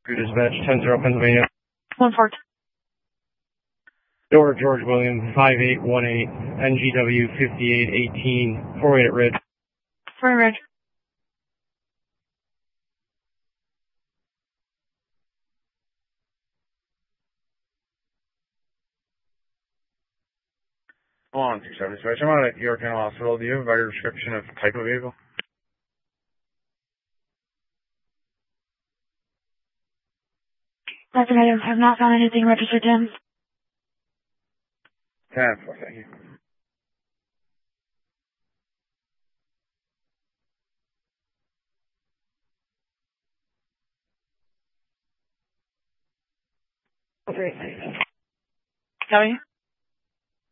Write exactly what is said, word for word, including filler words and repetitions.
Dispatch, ten zero Pennsylvania. One four. Door George Williams, five eight one eight, N G W fifty-eight eighteen, four eight at Ridge. four Ridge. Hold on, two seven dispatch. I'm out at Yorktown Hospital. Do you have a better description of type of vehicle? That's negative. Have not found anything registered to him. ten four, thank you. Okay. Sorry?